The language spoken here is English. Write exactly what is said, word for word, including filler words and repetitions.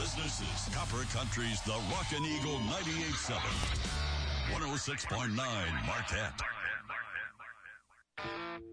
This is Copper Country's The Rockin' Eagle ninety-eight point seven. one oh six point nine Marquette.